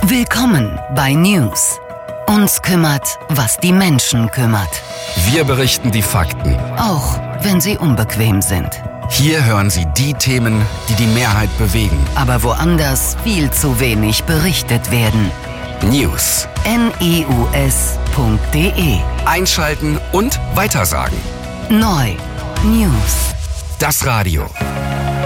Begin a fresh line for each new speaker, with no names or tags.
Willkommen bei News. Uns kümmert, was die Menschen kümmert.
Wir berichten die Fakten.
Auch wenn sie unbequem sind.
Hier hören Sie die Themen, die die Mehrheit bewegen.
Aber woanders viel zu wenig berichtet werden.
News.
news.de.
Einschalten und weitersagen.
Neu. News.
Das Radio.